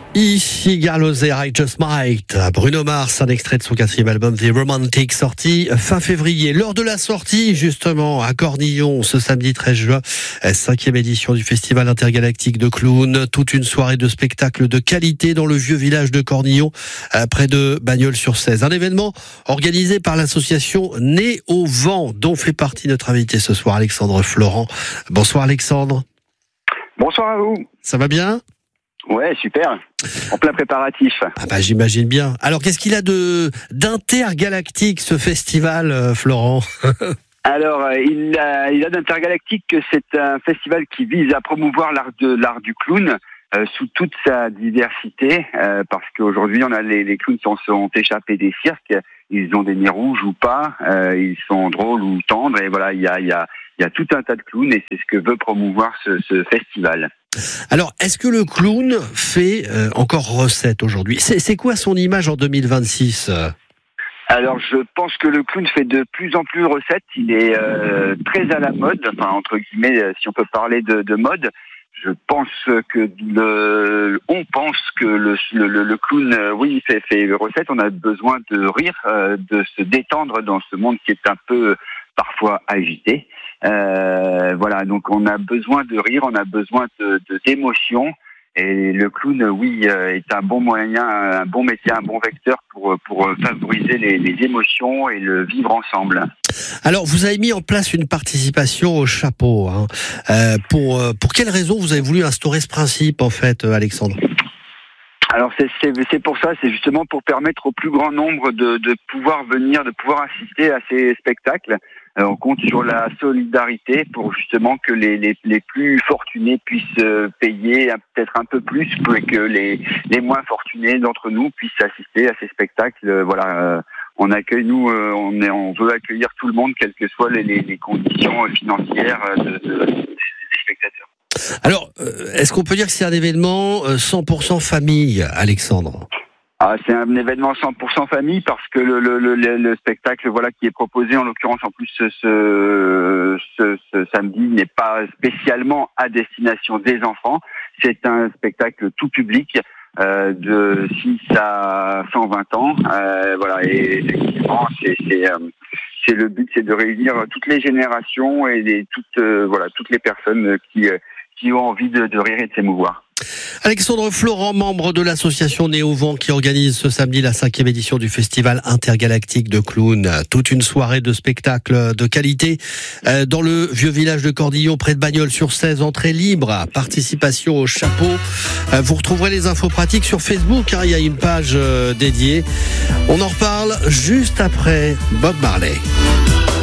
Ici Garlosé, I Just Might. Bruno Mars, un extrait de son 4e album The Romantic, sorti fin février. Lors de la sortie, justement, à Cornillon, ce samedi 13 juin, 5e édition du Festival Intergalactique de Clowns. Toute une soirée de spectacles de qualité dans le vieux village de Cornillon, près de Bagnols-sur-Cèze. Un événement organisé par l'association Né au Vent, dont fait partie notre invité ce soir, Alexandre Florent. Bonsoir Alexandre. Bonsoir à vous. Ça va bien ? Ouais, super. En plein préparatif. Ah bah j'imagine bien. Alors qu'est-ce qu'il a d'intergalactique ce festival, Florent ? Alors, il a d'intergalactique que c'est un festival qui vise à promouvoir l'art du clown sous toute sa diversité, parce qu'aujourd'hui on a les clowns sont échappés des cirques. Ils ont des nez rouges ou pas, ils sont drôles ou tendres, et voilà, il y a tout un tas de clowns, et c'est ce que veut promouvoir ce festival. Alors, est-ce que le clown fait encore recette aujourd'hui ? C'est quoi son image en 2026 ? Alors, je pense que le clown fait de plus en plus recette. Il est très à la mode, enfin entre guillemets, si on peut parler de mode. Je pense que on pense que le clown, oui, fait recette. On a besoin de rire, de se détendre dans ce monde qui est un peu parfois agité. Voilà, donc on a besoin de rire, on a besoin d'émotion. Et le clown, oui, est un bon moyen, un bon métier, un bon vecteur pour favoriser les émotions et le vivre ensemble. Alors, vous avez mis en place une participation au chapeau. Hein. Pour quelle raison vous avez voulu instaurer ce principe, en fait, Alexandre ? Alors c'est pour ça, c'est justement pour permettre au plus grand nombre de pouvoir venir, de pouvoir assister à ces spectacles. On compte sur la solidarité pour justement que les plus fortunés puissent payer peut-être un peu plus, pour que les moins fortunés d'entre nous puissent assister à ces spectacles. Voilà, on accueille, on veut accueillir tout le monde, quelles que soient les conditions financières des spectateurs. Alors, est-ce qu'on peut dire que c'est un événement 100% famille, Alexandre ? C'est un événement 100% famille parce que le spectacle, voilà, qui est proposé, en l'occurrence en plus ce samedi, n'est pas spécialement à destination des enfants. C'est un spectacle tout public de 6 à 120 ans. Voilà, et effectivement, c'est le but, c'est de réunir toutes les générations et toutes les personnes qui ont envie de rire et de s'émouvoir. Alexandre Florent, membre de l'association Né au Vent, qui organise ce samedi la 5e édition du Festival Intergalactique de Clowns. Toute une soirée de spectacles de qualité dans le vieux village de Cornillon, près de Bagnols-sur-Cèze. Entrée libre, participation au chapeau. Vous retrouverez les infos pratiques sur Facebook. Il y a une page dédiée. On en reparle juste après Bob Marley.